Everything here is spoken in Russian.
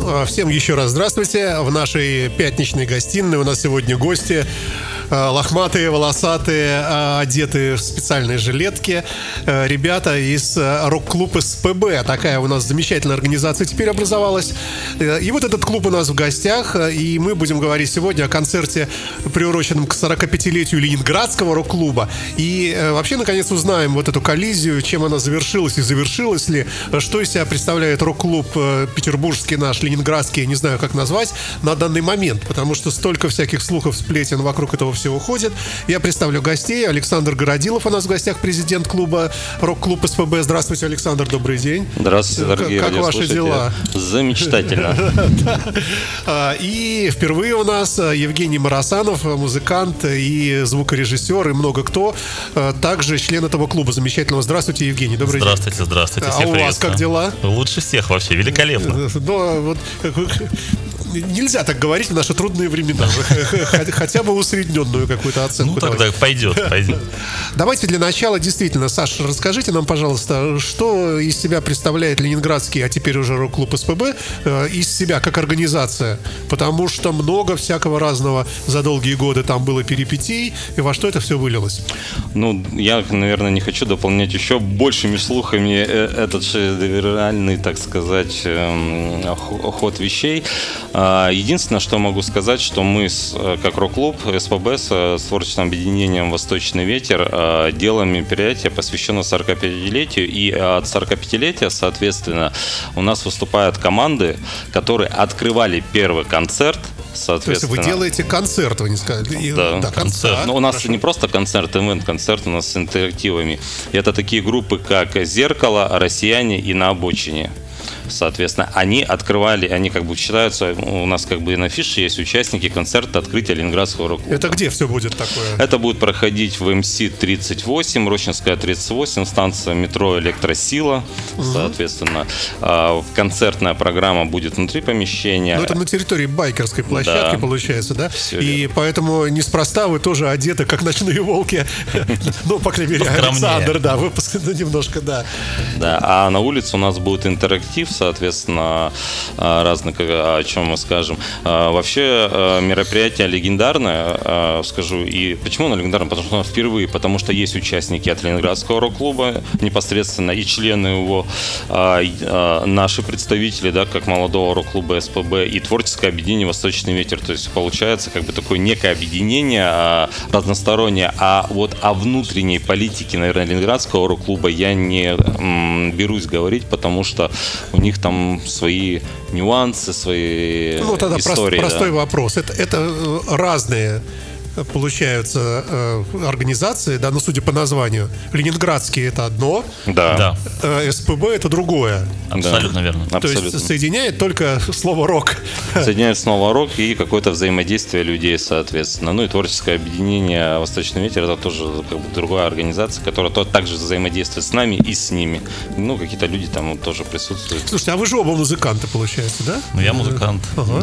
Всем еще раз здравствуйте. В нашей пятничной гостиной у нас сегодня гости. Лохматые, волосатые, одетые в специальные жилетки. Ребята из рок-клуба СПБ. Такая у нас замечательная организация теперь образовалась. И вот этот клуб у нас в гостях. И мы будем говорить сегодня о концерте, приуроченном к 45-летию Ленинградского рок-клуба. И вообще, наконец, узнаем вот эту коллизию, чем она завершилась и завершилась ли. Что из себя представляет рок-клуб петербургский наш, ленинградский, я не знаю, как назвать, на данный момент. Потому что столько всяких слухов, сплетен вокруг этого всего ходит. Я представлю гостей. Александр Городилов у нас в гостях, президент клуба, рок-клуб СПБ. Здравствуйте, Александр, добрый день. Здравствуйте, дорогие радиослушатели. Как ваши дела? Замечательно. И впервые у нас Евгений Марасанов, музыкант и звукорежиссер, и много кто, также член этого клуба замечательного. Здравствуйте, Евгений, добрый день. Здравствуйте, а у вас как дела? Лучше всех вообще, великолепно. Нельзя так говорить в наши трудные времена. Хотя бы усредненную какую-то оценку. Ну, тогда пойдет. Давайте для начала, действительно, Саша, расскажите нам, пожалуйста, что из себя представляет ленинградский, а теперь уже рок-клуб СПБ, из себя как организация. Потому что много всякого разного за долгие годы там было перипетий. И во что это все вылилось? Ну, я, наверное, не хочу дополнять еще большими слухами этот реальный, так сказать, ход вещей. Единственное, что могу сказать, что мы, как рок-клуб СПБ с творческим объединением «Восточный ветер», делаем мероприятие, посвященное 45-летию. И от 45-летия, соответственно, у нас выступают команды, которые открывали первый концерт. То есть вы делаете концерт, вы не сказали? Да, концерт. Но у нас не просто концерт, концерт у нас с интерактивами. И это такие группы, как «Зеркало», «Россияне» и «На обочине». Соответственно, они открывали, они как бы считаются, у нас как бы на афише есть участники концерта открытия Ленинградского рок-клуба. Это где все будет такое? Это будет проходить в МС-38, Рощинская 38, станция метро «Электросила». Соответственно, концертная программа будет внутри помещения. Ну, это на территории байкерской площадки, да, получается, да? И поэтому неспроста вы тоже одеты, как ночные волки. Ну, по крайней мере, Александр, да, выпуск немножко, да. Да, а на улице у нас будет интерактив, соответственно, разных, о чем мы скажем. Вообще, мероприятие легендарное, скажу. И почему оно легендарное? Потому что оно впервые, потому что есть участники от Ленинградского рок-клуба непосредственно и члены его, наши представители, да, как молодого рок-клуба СПБ и творческое объединение «Восточный ветер». То есть получается как бы такое некое объединение разностороннее. А вот о внутренней политике, наверное, Ленинградского рок-клуба я не берусь говорить, потому что у них там свои нюансы, свои истории. Простой вопрос. Это разные, получаются, организации, да, ну, судя по названию. Ленинградский — это одно, да. СПБ — это другое. Абсолютно верно. То есть соединяет только слово «рок». Соединяет слово «рок» и какое-то взаимодействие людей, соответственно. Ну и творческое объединение «Восточный ветер» — это тоже как бы другая организация, которая также взаимодействует с нами и с ними. Ну, какие-то люди там тоже присутствуют. Слушайте, а вы же оба музыканты, получается, да? Ну, я музыкант.